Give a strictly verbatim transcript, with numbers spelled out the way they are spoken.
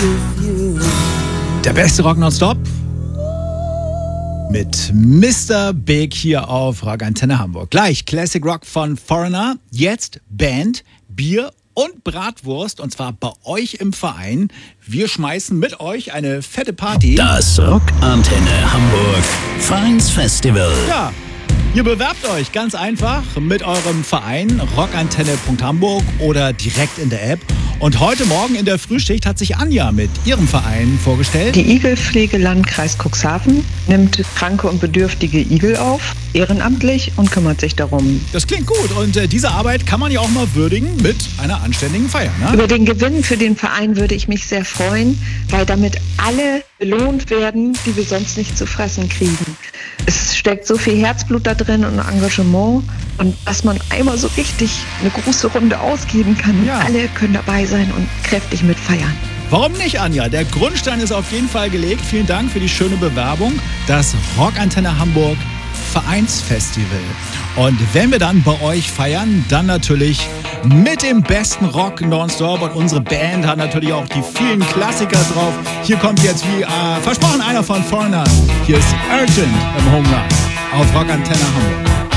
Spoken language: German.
Der beste Rock nonstop mit Mister Big hier auf Rock Antenne Hamburg. Gleich Classic Rock von Foreigner, jetzt Band, Bier und Bratwurst, und zwar bei euch im Verein. Wir schmeißen mit euch eine fette Party. Das Rock Antenne Hamburg Vereinsfestival. Ja, ihr bewerbt euch ganz einfach mit eurem Verein rockantenne punkt hamburg oder direkt in der App. Und heute Morgen in der Frühschicht hat sich Anja mit ihrem Verein vorgestellt. Die Igelpflege Landkreis Cuxhaven nimmt kranke und bedürftige Igel auf, ehrenamtlich, und kümmert sich darum. Das klingt gut, und äh, diese Arbeit kann man ja auch mal würdigen mit einer anständigen Feier, ne? Über den Gewinn für den Verein würde ich mich sehr freuen, weil damit alle belohnt werden, die wir sonst nicht zu fressen kriegen. Es steckt so viel Herzblut da drin und Engagement, und dass man einmal so richtig eine große Runde ausgeben kann und Ja. alle können dabei sein und kräftig mitfeiern. Warum nicht, Anja? Der Grundstein ist auf jeden Fall gelegt. Vielen Dank für die schöne Bewerbung. Das Rock Antenne Hamburg Vereinsfestival. Und wenn wir dann bei euch feiern, dann natürlich mit dem besten Rock nonstop. Und unsere Band hat natürlich auch die vielen Klassiker drauf. Hier kommt jetzt, wie äh, versprochen, einer von Foreigner. Hier ist Urgent im Homeland auf Rock Antenne Hamburg.